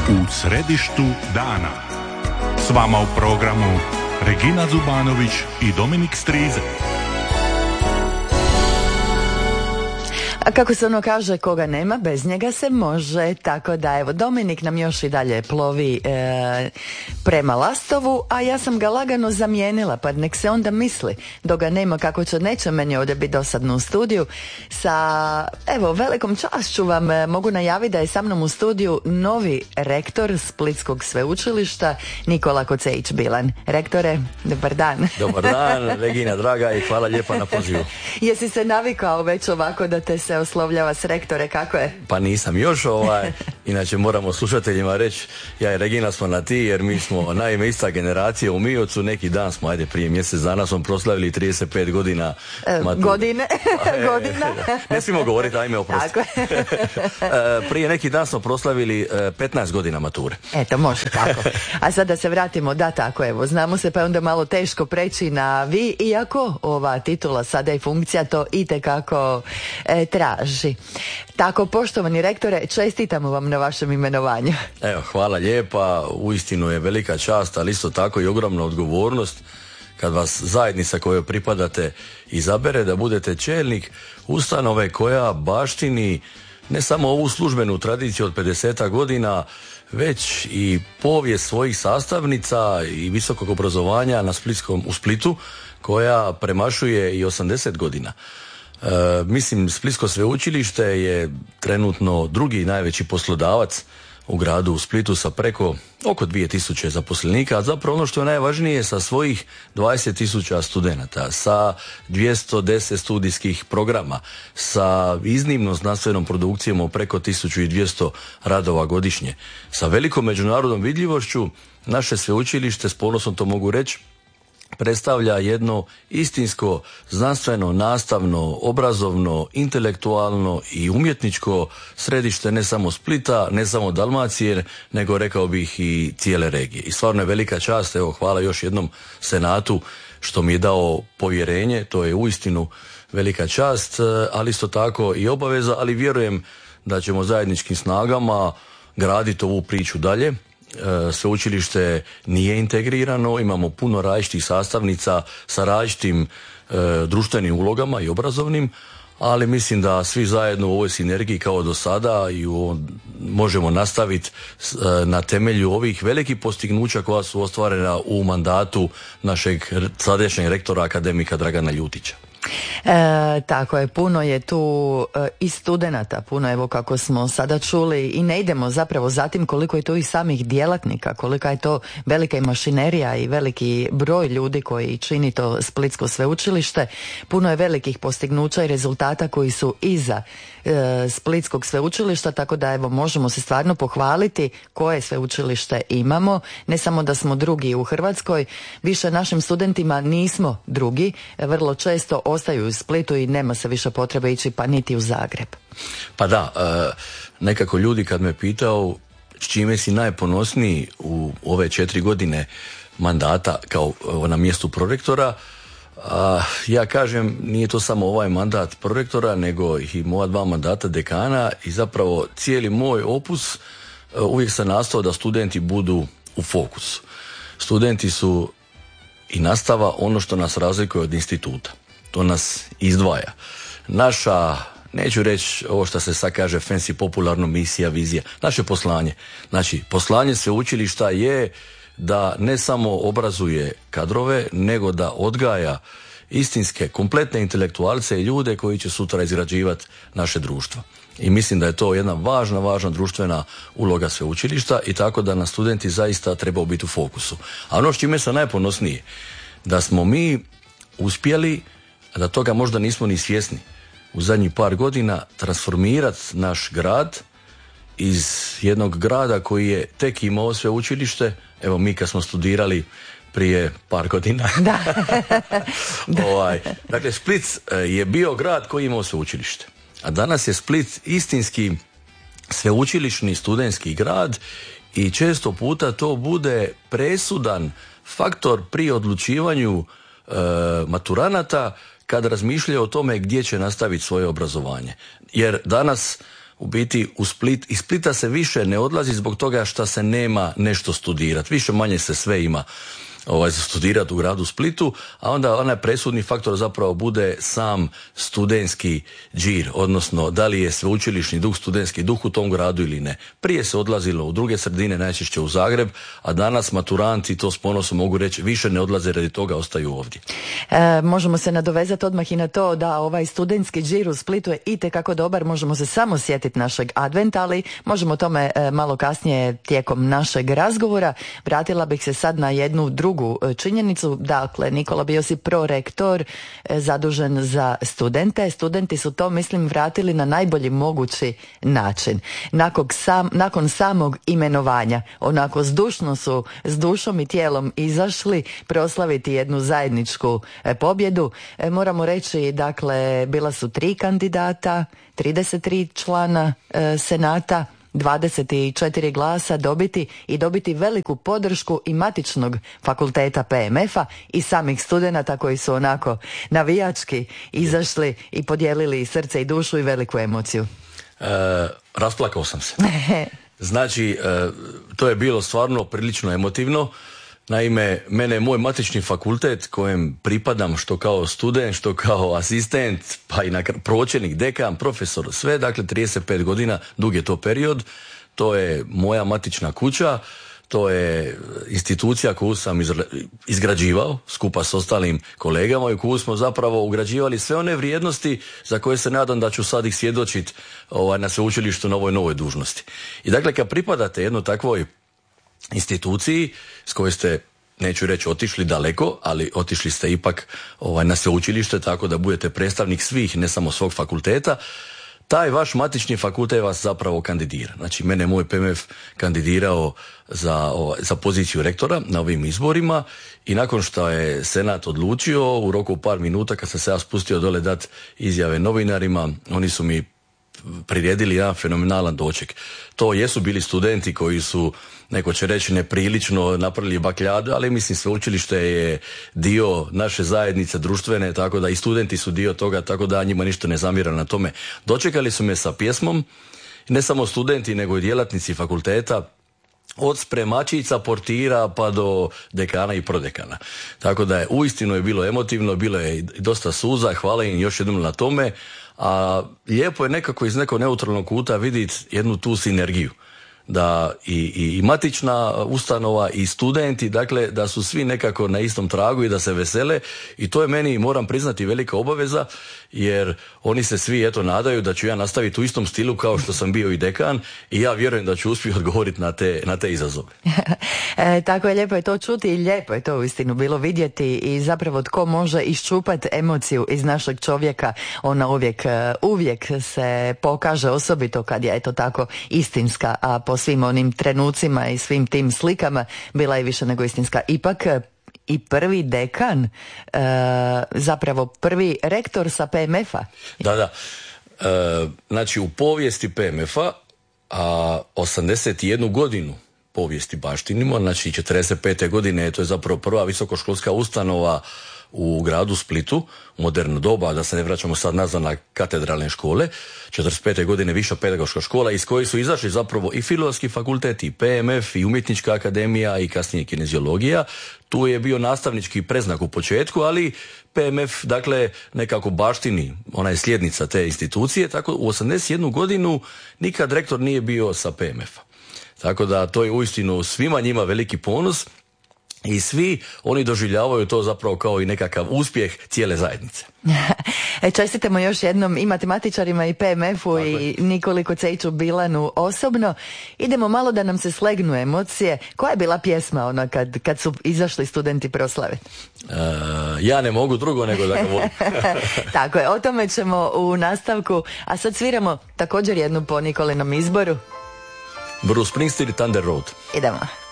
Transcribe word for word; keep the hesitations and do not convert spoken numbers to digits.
U središtu dana. S vama u programu Regina Zubanović i Dominik Strize. A kako se ono kaže, koga nema, bez njega se može, tako da evo, Dominik nam još i dalje plovi e, prema Lastovu, a ja sam ga lagano zamijenila, pa nek se onda misli dok ga nema kako će, neće meni ovdje biti dosadno u studiju. Sa, evo, velikom čašću vam e, mogu najaviti da je sa mnom u studiju novi rektor Splitskog sveučilišta, Nikola Kocejić-Bilan. Rektore, dobar dan. Dobar dan, Regina draga, i hvala lijepa na pozivu. Jesi se navikao već ovako da te se oslovljava s rektore, kako je? Pa nisam još, ovaj, inače moramo slušateljima reći, ja i Regina smo na ti, jer mi smo naime ista generacija u Mijovcu, neki dan smo, ajde prije mjesec dana smo proslavili trideset pet godina e, godine, e, godina. Ne smijemo govoriti, ajme oprosti. Tako je. e, prije neki dan smo proslavili petnaest godina mature. Eto, može tako. A sad da se vratimo, da tako, evo, znamo se, pa je onda malo teško preći na vi, iako ova titula sada i funkcija to itekako e, traži. Tako, poštovani rektore, čestitamo vam na vašem imenovanju. Evo, hvala lijepa, uistinu je velika čast, ali isto tako i ogromna odgovornost kad vas zajednica kojoj pripadate izabere da budete čelnik ustanove koja baštini ne samo ovu službenu tradiciju od pedeset godina, već i povijest svojih sastavnica i visokog obrazovanja na Splitskom, u Splitu, koja premašuje i osamdeset godina. E, mislim, Splitsko sveučilište je trenutno drugi najveći poslodavac u gradu u Splitu sa preko oko dvije tisuće zaposlenika, a zapravo ono što je najvažnije sa svojih dvadeset tisuća studenata, sa dvjesto deset studijskih programa, sa iznimnom znanstvenom produkcijom o preko tisuću dvjesto radova godišnje, sa velikom međunarodnom vidljivošću. Naše sveučilište, s ponosom to mogu reći, predstavlja jedno istinsko znanstveno, nastavno, obrazovno, intelektualno i umjetničko središte ne samo Splita, ne samo Dalmacije, nego rekao bih i cijele regije. I stvarno je velika čast, evo, hvala još jednom Senatu što mi je dao povjerenje, to je uistinu velika čast, ali isto tako i obaveza, ali vjerujem da ćemo zajedničkim snagama graditi ovu priču dalje. Sveučilište nije integrirano, imamo puno različitih sastavnica sa različitim e, društvenim ulogama i obrazovnim, ali mislim da svi zajedno u ovoj sinergiji kao do sada i u, možemo nastaviti e, na temelju ovih velikih postignuća koja su ostvarena u mandatu našeg sadašnjeg rektora akademika Dragana Ljutića. E, tako je, puno je tu e, i studenata, puno, evo kako smo sada čuli, i ne idemo zapravo za tim koliko je tu i samih djelatnika, kolika je to velika i mašinerija i veliki broj ljudi koji čini to Splitsko sveučilište. Puno je velikih postignuća i rezultata koji su iza e, Splitskog sveučilišta, tako da evo možemo se stvarno pohvaliti koje sveučilište imamo, ne samo da smo drugi u Hrvatskoj, više našim studentima nismo drugi, vrlo često ostaju u Splitu i nema se više potrebe ići pa niti u Zagreb. Pa da, nekako ljudi kad me pitao s čime si najponosniji u ove četiri godine mandata kao na mjestu prorektora, ja kažem nije to samo ovaj mandat prorektora nego i moja dva mandata dekana i zapravo cijeli moj opus uvijek sam nastao da studenti budu u fokusu. Studenti su i nastava ono što nas razlikuje od instituta. To nas izdvaja. Naša, neću reći ovo što se sad kaže fancy popularno, misija, vizija, naše poslanje. Znači, poslanje sveučilišta je da ne samo obrazuje kadrove, nego da odgaja istinske, kompletne intelektualce i ljude koji će sutra izgrađivati naše društvo. I mislim da je to jedna važna, važna društvena uloga sveučilišta i tako da nas studenti zaista trebaju biti u fokusu. A ono s čime sam najponosniji, da smo mi uspjeli, da toga možda nismo ni svjesni, u zadnjih par godina transformirati naš grad iz jednog grada koji je tek imao sveučilište, evo mi kad smo studirali prije par godina. Da. ovaj, dakle, Split je bio grad koji je imao sveučilište. A danas je Split istinski sveučilišni studentski grad i često puta to bude presudan faktor pri odlučivanju e, maturanata kad razmišljaju o tome gdje će nastaviti svoje obrazovanje. Jer danas u biti u Split, iz Splita se više ne odlazi zbog toga što se nema nešto studirati. Više manje se sve ima ovaj, studirati u gradu Splitu, a onda onaj presudni faktor zapravo bude sam studentski džir, odnosno da li je sveučilišni duh, studentski duh u tom gradu ili ne. Prije se odlazilo u druge sredine, najčešće u Zagreb, a danas maturanti, to s ponosom mogu reći, više ne odlaze radi toga, ostaju ovdje. E, možemo se nadovezati odmah i na to da ovaj studentski džir u Splitu je itekako dobar, možemo se samo sjetiti našeg adventa, ali možemo tome e, malo kasnije tijekom našeg razgovora. Vratila bih se sad na jednu drugu činjenicu. Dakle, Nikola bio si prorektor zadužen za studente. Studenti su to, mislim, vratili na najbolji mogući način. Nakon, sam, nakon samog imenovanja, onako zdušno su s dušom i tijelom izašli proslaviti jednu zajedničku pobjedu. Moramo reći, dakle, bila su tri kandidata, trideset tri člana e, senata, dvadeset četiri glasa dobiti i dobiti veliku podršku i matičnog fakulteta P M F-a i samih studenata koji su onako navijački izašli i podijelili srce i dušu i veliku emociju. E, rasplakao sam se. Znači, e, to je bilo stvarno prilično emotivno. Naime, mene je moj matični fakultet kojem pripadam što kao student, što kao asistent, pa i na pročelnik, dekan, profesor, sve, dakle trideset pet godina, dug je to period, to je moja matična kuća, to je institucija koju sam izgrađivao skupa s ostalim kolegama i koju smo zapravo ugrađivali sve one vrijednosti za koje se nadam da ću sad ih svjedočiti ovaj, na sveučilištu na ovoj novoj dužnosti. I dakle, kad pripadate jednoj takvoj instituciji s kojoj ste, neću reći otišli daleko, ali otišli ste ipak ovaj, na sveučilište, tako da budete predstavnik svih, ne samo svog fakulteta, taj vaš matični fakultet vas zapravo kandidira. Znači, mene je moj P M F kandidirao za, ovaj, za poziciju rektora na ovim izborima i nakon što je Senat odlučio, u roku par minuta kad sam se ja spustio dole dat izjave novinarima, oni su mi priredili jedan fenomenalan doček. To jesu bili studenti koji su, neko će reći, neprilično napravili bakljadu, ali mislim sveučilište je dio naše zajednice društvene, tako da i studenti su dio toga, tako da njima ništa ne zamjeram na tome. Dočekali su me sa pjesmom, ne samo studenti, nego i djelatnici fakulteta, od spremačica, portira pa do dekana i prodekana. Tako da je uistinu je bilo emotivno, bilo je dosta suza, hvala im još jednom na tome, a lijepo je nekako iz nekog neutralnog kuta vidjeti jednu tu sinergiju. Da i, i, i matična ustanova i studenti, dakle da su svi nekako na istom tragu i da se vesele i to je meni, moram priznati, velika obaveza jer oni se svi eto nadaju da ću ja nastaviti u istom stilu kao što sam bio i dekan i ja vjerujem da ću uspjeti odgovoriti na te, na te izazove. e, tako je, lijepo je to čuti i lijepo je to uistinu bilo vidjeti i zapravo tko može iščupati emociju iz našeg čovjeka, ona uvijek, uvijek se pokaže, osobito kad je eto tako istinska, a po svim onim trenucima i svim tim slikama bila je više nego istinska. Ipak i prvi dekan, e, zapravo prvi rektor sa P M F-a. Da, da. E, znači u povijesti P M F-a, a osamdeset jednu godinu povijesti baštinimo, znači četrdeset pete godine, to je zapravo prva visokoškolska ustanova u gradu Splitu, u moderno doba, da se ne vraćamo sad nazad na katedralne škole, četrdeset pete godine viša pedagoška škola iz koje su izašli zapravo i Filozofski fakultet, i P M F, i Umjetnička akademija, i kasnije kineziologija. Tu je bio nastavnički predznak u početku, ali P M F, dakle, nekako baštini, ona je sljednica te institucije, tako u osamdeset jednu godinu nikad rektor nije bio sa P M F-a. Tako da to je uistinu svima njima veliki ponos. I svi oni doživljavaju to zapravo kao i nekakav uspjeh cijele zajednice. Čestitamo još jednom i matematičarima i P M F-u i Nikoli Kocejču Bilanu osobno. Idemo malo da nam se slegnu emocije. Koja je bila pjesma ona kad, kad su izašli studenti proslave? Uh, ja ne mogu drugo nego da ga volim. Tako je, o tome ćemo u nastavku. A sad sviramo također jednu po Nikolinom izboru. Bruce Springsteen, Thunder Road. Idemo.